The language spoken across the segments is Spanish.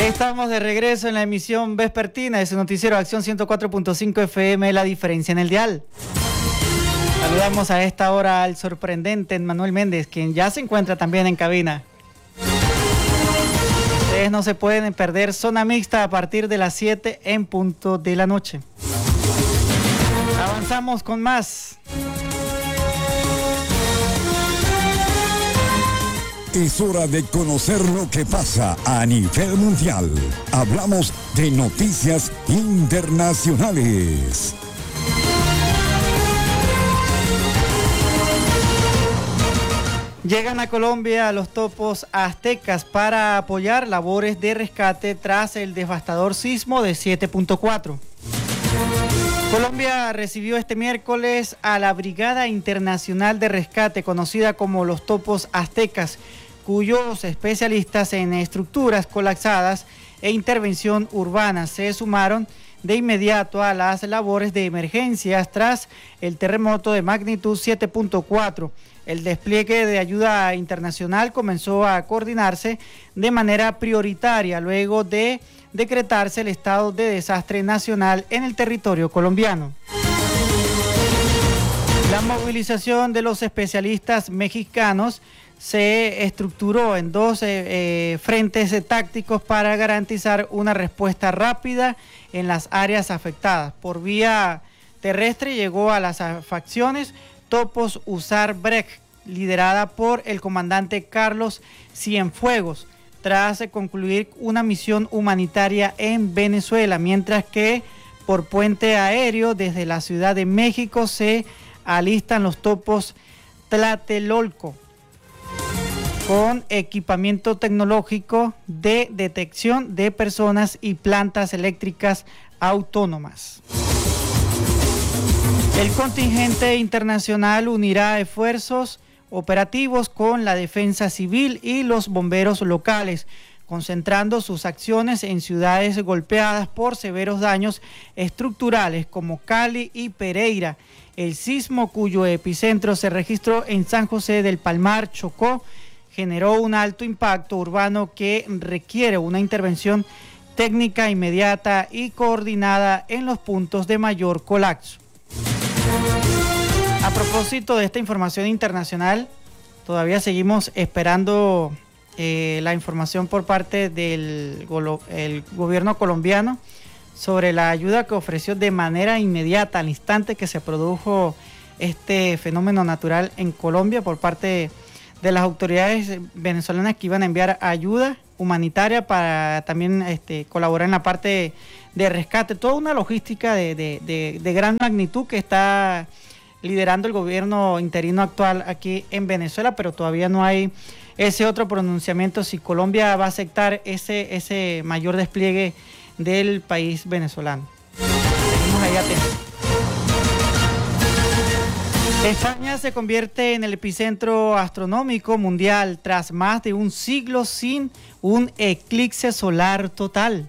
Estamos de regreso en la emisión vespertina de su noticiero Acción 104.5 FM, La Diferencia en el Dial. Saludamos a esta hora al sorprendente Manuel Méndez, quien ya se encuentra también en cabina. Ustedes no se pueden perder Zona Mixta a partir de las 7 en punto de la noche. Avanzamos con más. Es hora de conocer lo que pasa a nivel mundial. Hablamos de noticias internacionales. Llegan a Colombia los topos aztecas para apoyar labores de rescate tras el devastador sismo de 7.4. Colombia recibió este miércoles a la Brigada Internacional de Rescate, conocida como los Topos Aztecas, cuyos especialistas en estructuras colapsadas e intervención urbana se sumaron de inmediato a las labores de emergencias tras el terremoto de magnitud 7.4. El despliegue de ayuda internacional comenzó a coordinarse de manera prioritaria luego de decretarse el estado de desastre nacional en el territorio colombiano. La movilización de los especialistas mexicanos se estructuró en dos frentes tácticos para garantizar una respuesta rápida en las áreas afectadas. Por vía terrestre llegó a las facciones Topos Usar Brecht, liderada por el comandante Carlos Cienfuegos, tras concluir una misión humanitaria en Venezuela, mientras que por puente aéreo desde la Ciudad de México se alistan los Topos Tlatelolco, con equipamiento tecnológico de detección de personas y plantas eléctricas autónomas. El contingente internacional unirá esfuerzos operativos con la defensa civil y los bomberos locales, concentrando sus acciones en ciudades golpeadas por severos daños estructurales como Cali y Pereira. El sismo, cuyo epicentro se registró en San José del Palmar, Chocó, generó un alto impacto urbano que requiere una intervención técnica inmediata y coordinada en los puntos de mayor colapso. A propósito de esta información internacional, todavía seguimos esperando la información por parte del gobierno colombiano sobre la ayuda que ofreció de manera inmediata al instante que se produjo este fenómeno natural en Colombia por parte de las autoridades venezolanas, que iban a enviar ayuda humanitaria para también colaborar en la parte de rescate. Toda una logística de gran magnitud que está liderando el gobierno interino actual aquí en Venezuela, pero todavía no hay ese otro pronunciamiento si Colombia va a aceptar ese mayor despliegue del país venezolano. Seguimos ahí atentos. España se convierte en el epicentro astronómico mundial tras más de un siglo sin un eclipse solar total.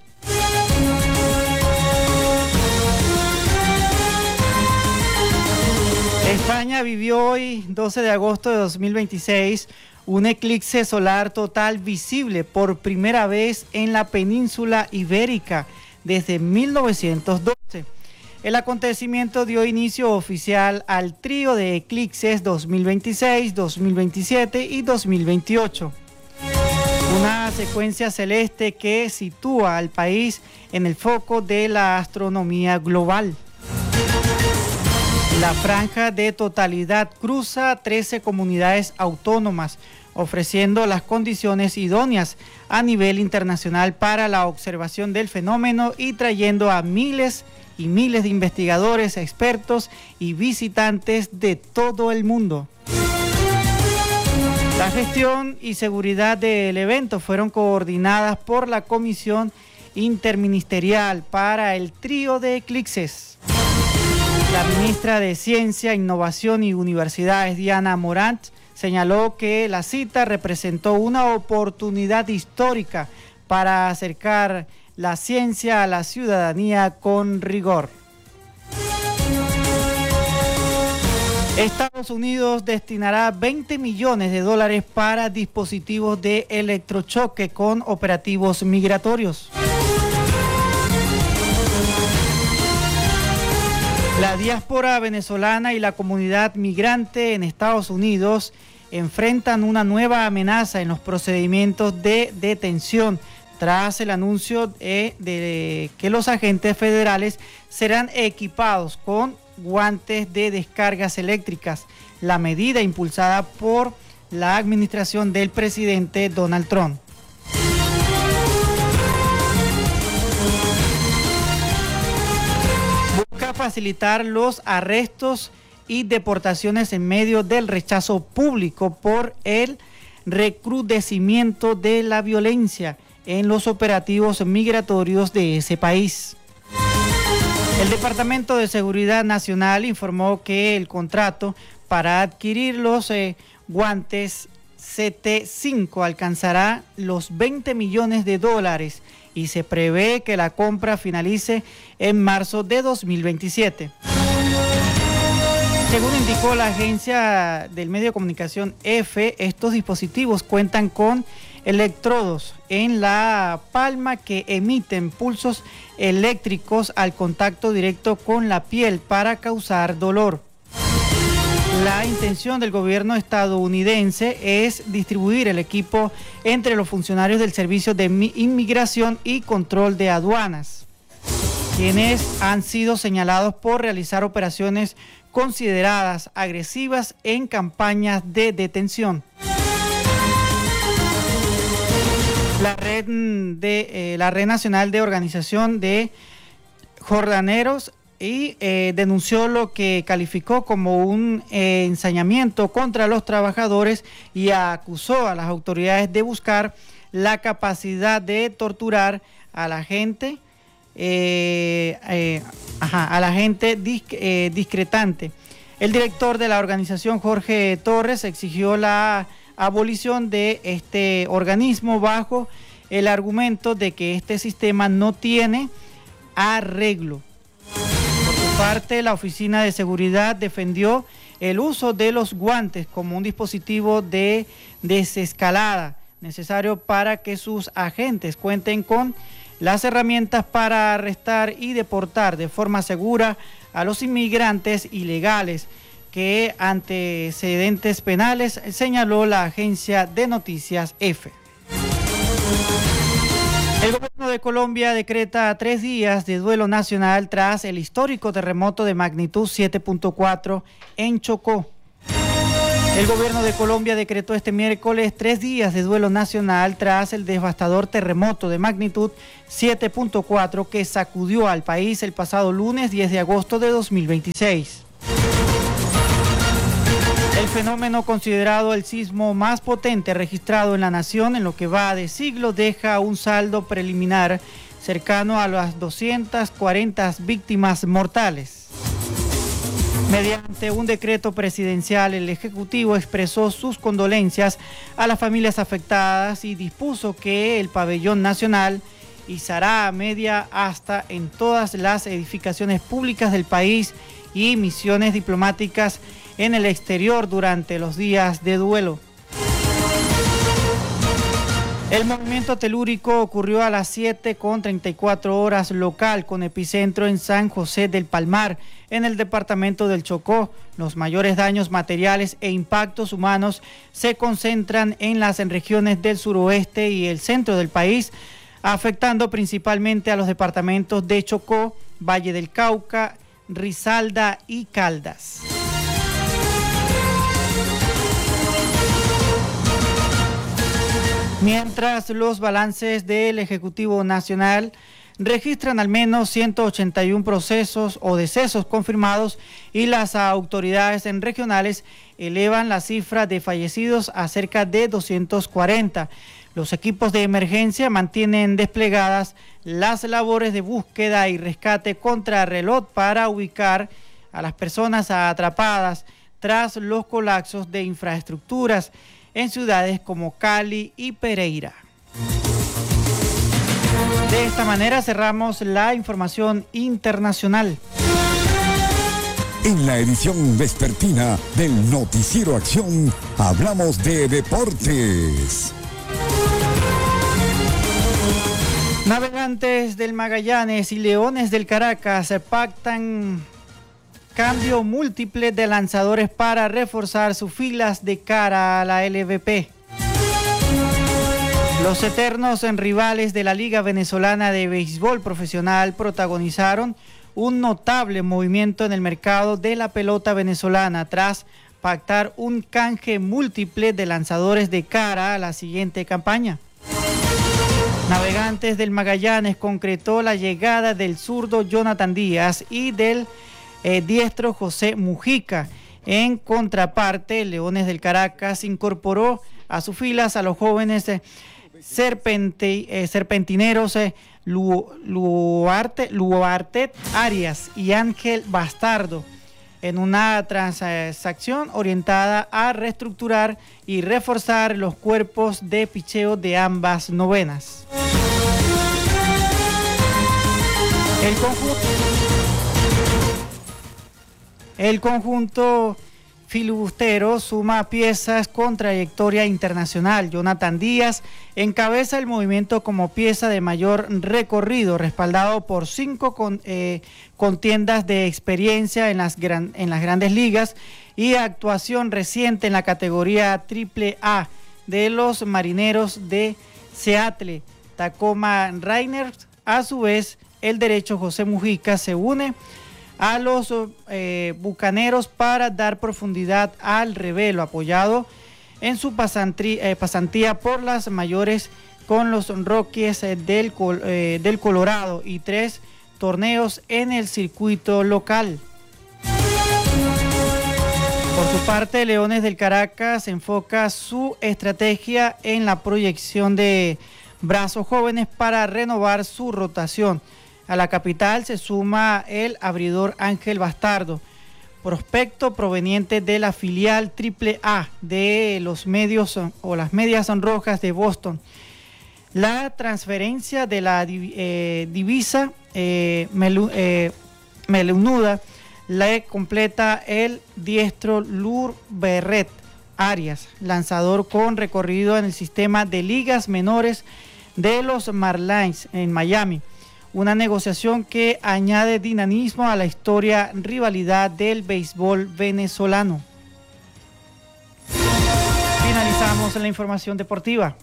España vivió hoy, 12 de agosto de 2026, un eclipse solar total visible por primera vez en la península ibérica desde 1912. El acontecimiento dio inicio oficial al trío de eclipses 2026, 2027 y 2028. Una secuencia celeste que sitúa al país en el foco de la astronomía global. La franja de totalidad cruza 13 comunidades autónomas, ofreciendo las condiciones idóneas a nivel internacional para la observación del fenómeno y trayendo a miles y miles de investigadores, expertos y visitantes de todo el mundo. La gestión y seguridad del evento fueron coordinadas por la Comisión Interministerial para el Trío de Eclipses. La ministra de Ciencia, Innovación y Universidades, Diana Morant, señaló que la cita representó una oportunidad histórica para acercar la ciencia a la ciudadanía con rigor. Estados Unidos destinará $20 millones para dispositivos de electrochoque con operativos migratorios. La diáspora venezolana y la comunidad migrante en Estados Unidos enfrentan una nueva amenaza en los procedimientos de detención tras el anuncio de que los agentes federales serán equipados con guantes de descargas eléctricas, la medida impulsada por la administración del presidente Donald Trump. Busca facilitar los arrestos y deportaciones en medio del rechazo público por el recrudecimiento de la violencia en los operativos migratorios de ese país. El Departamento de Seguridad Nacional informó que el contrato para adquirir los guantes CT5 alcanzará los $20 millones y se prevé que la compra finalice en marzo de 2027. Según indicó la agencia del medio de comunicación EFE, estos dispositivos cuentan con electrodos en la palma que emiten pulsos eléctricos al contacto directo con la piel para causar dolor. La intención del gobierno estadounidense es distribuir el equipo entre los funcionarios del Servicio de Inmigración y Control de Aduanas, quienes han sido señalados por realizar operaciones consideradas agresivas en campañas de detención. La Red Nacional de Organización de Jornaleros denunció lo que calificó como un ensañamiento contra los trabajadores y acusó a las autoridades de buscar la capacidad de torturar a la gente, discretante. El director de la organización, Jorge Torres, exigió la abolición de este organismo bajo el argumento de que este sistema no tiene arreglo. Por su parte, la Oficina de Seguridad defendió el uso de los guantes como un dispositivo de desescalada necesario para que sus agentes cuenten con las herramientas para arrestar y deportar de forma segura a los inmigrantes ilegales que antecedentes penales, señaló la agencia de noticias EFE. El gobierno de Colombia decreta 3 días de duelo nacional tras el histórico terremoto de magnitud 7.4 en Chocó. El gobierno de Colombia decretó este miércoles 3 días de duelo nacional tras el devastador terremoto de magnitud 7.4 que sacudió al país el pasado lunes 10 de agosto de 2026. El fenómeno, considerado el sismo más potente registrado en la nación en lo que va de siglo, deja un saldo preliminar cercano a las 240 víctimas mortales. Mediante un decreto presidencial, el Ejecutivo expresó sus condolencias a las familias afectadas y dispuso que el pabellón nacional izará media asta en todas las edificaciones públicas del país y misiones diplomáticas en el exterior durante los días de duelo. El movimiento telúrico ocurrió a las 7:34 local, con epicentro en San José del Palmar, en el departamento del Chocó. Los mayores daños materiales e impactos humanos se concentran en las regiones del suroeste y el centro del país, afectando principalmente a los departamentos de Chocó, Valle del Cauca, Risaralda y Caldas. Mientras los balances del Ejecutivo Nacional registran al menos 181 procesos o decesos confirmados y las autoridades regionales elevan la cifra de fallecidos a cerca de 240. Los equipos de emergencia mantienen desplegadas las labores de búsqueda y rescate contrarreloj para ubicar a las personas atrapadas tras los colapsos de infraestructuras en ciudades como Cali y Pereira. De esta manera cerramos la información internacional. En la edición vespertina del Noticiero Acción, hablamos de deportes. Navegantes del Magallanes y Leones del Caracas pactan cambio múltiple de lanzadores para reforzar sus filas de cara a la LVP. Los eternos rivales de la Liga Venezolana de Béisbol Profesional protagonizaron un notable movimiento en el mercado de la pelota venezolana tras pactar un canje múltiple de lanzadores de cara a la siguiente campaña. Navegantes del Magallanes concretó la llegada del zurdo Jonathan Díaz y del diestro José Mujica. En contraparte, Leones del Caracas incorporó a sus filas a los jóvenes serpentineros Luarte Arias y Ángel Bastardo en una transacción orientada a reestructurar y reforzar los cuerpos de picheo de ambas novenas. El conjunto filibustero suma piezas con trayectoria internacional. Jonathan Díaz encabeza el movimiento como pieza de mayor recorrido, respaldado por 5 contiendas de experiencia en las grandes ligas y actuación reciente en la categoría AAA de los Marineros de Seattle, Tacoma Rainiers. A su vez, el derecho José Mujica se une a los Bucaneros para dar profundidad al revelo, apoyado en su pasantía por las mayores con los Rockies del Colorado y 3 torneos en el circuito local. Por su parte, Leones del Caracas enfoca su estrategia en la proyección de brazos jóvenes para renovar su rotación. A la capital se suma el abridor Ángel Bastardo, prospecto proveniente de la filial AAA de los medios o las Medias Rojas de Boston. La transferencia de la divisa melenuda la completa el diestro Lur Berret Arias, lanzador con recorrido en el sistema de ligas menores de los Marlins en Miami. Una negociación que añade dinamismo a la historia rivalidad del béisbol venezolano. Finalizamos la información deportiva.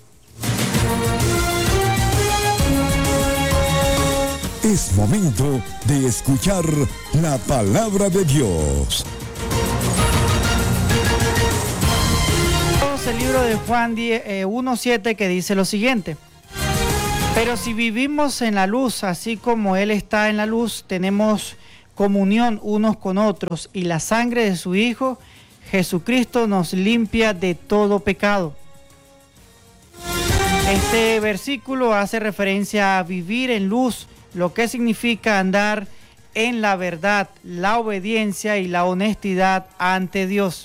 Es momento de escuchar la palabra de Dios. El libro de Juan 1:7 que dice lo siguiente: pero si vivimos en la luz, así como Él está en la luz, tenemos comunión unos con otros, y la sangre de su Hijo, Jesucristo, nos limpia de todo pecado. Este versículo hace referencia a vivir en luz, lo que significa andar en la verdad, la obediencia y la honestidad ante Dios.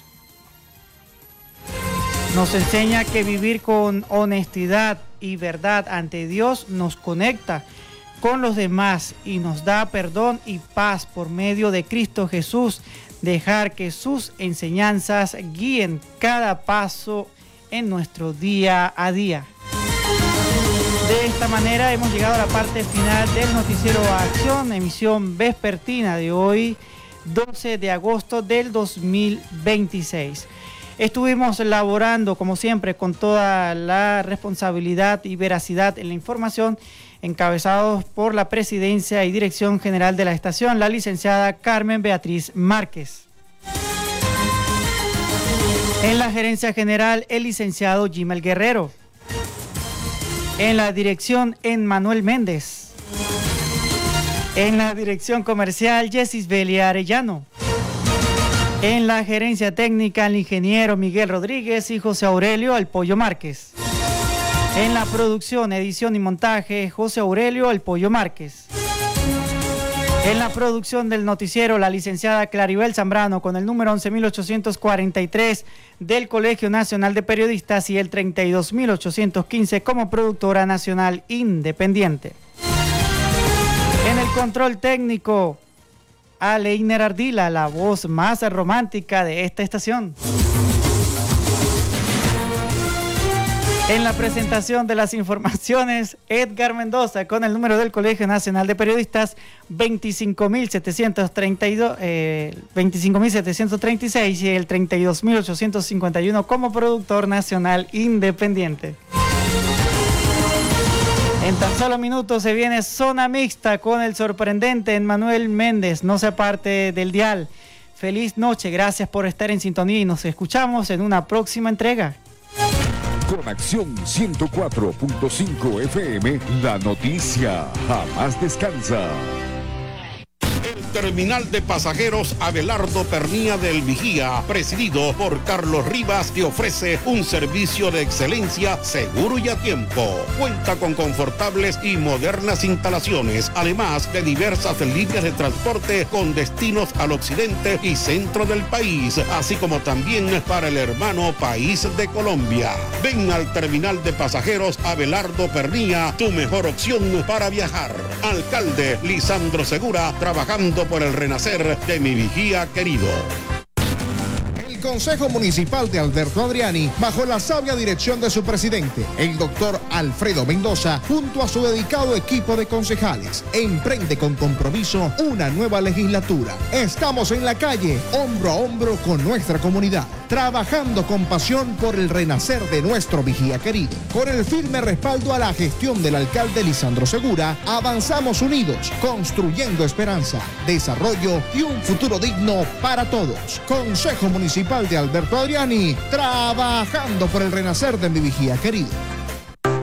Nos enseña que vivir con honestidad y verdad ante Dios nos conecta con los demás y nos da perdón y paz por medio de Cristo Jesús. Dejar que sus enseñanzas guíen cada paso en nuestro día a día. De esta manera hemos llegado a la parte final del Noticiero Acción, emisión vespertina de hoy, 12 de agosto del 2026. Estuvimos elaborando, como siempre, con toda la responsabilidad y veracidad en la información, encabezados por la Presidencia y Dirección General de la estación, la licenciada Carmen Beatriz Márquez. En la Gerencia General, el licenciado Gimel Guerrero. En la Dirección, Emmanuel Méndez. En la Dirección Comercial, Yesis Belia Arellano. En la Gerencia Técnica, el ingeniero Miguel Rodríguez y José Aurelio El Pollo Márquez. En la producción, edición y montaje, José Aurelio El Pollo Márquez. En la producción del noticiero, la licenciada Claribel Zambrano, con el número 11.843 del Colegio Nacional de Periodistas y el 32.815 como productora nacional independiente. En el control técnico, a Leiner Ardila, la voz más romántica de esta estación. En la presentación de las informaciones, Edgar Mendoza con el número del Colegio Nacional de Periodistas 25.736 y el 32.851 como productor nacional independiente. En tan solo minutos se viene Zona Mixta con el sorprendente Emmanuel Méndez. No se aparte del dial. Feliz noche, gracias por estar en sintonía y nos escuchamos en una próxima entrega. Con Acción 104.5 FM, la noticia jamás descansa. El terminal de pasajeros Abelardo Pernía del Vigía, presidido por Carlos Rivas, te ofrece un servicio de excelencia seguro y a tiempo. Cuenta con confortables y modernas instalaciones, además de diversas líneas de transporte con destinos al occidente y centro del país, así como también para el hermano país de Colombia. Ven al terminal de pasajeros Abelardo Pernía, tu mejor opción para viajar. Alcalde Lisandro Segura, trabajando por el renacer de mi Vigía querido. El Consejo Municipal de Alberto Adriani, bajo la sabia dirección de su presidente, el doctor Alfredo Mendoza, junto a su dedicado equipo de concejales, emprende con compromiso una nueva legislatura. Estamos en la calle, hombro a hombro con nuestra comunidad, trabajando con pasión por el renacer de nuestro Vigía querido. Con el firme respaldo a la gestión del alcalde Lisandro Segura, avanzamos unidos, construyendo esperanza, desarrollo y un futuro digno para todos. Consejo Municipal de Alberto Adriani, trabajando por el renacer de mi Vigía querido.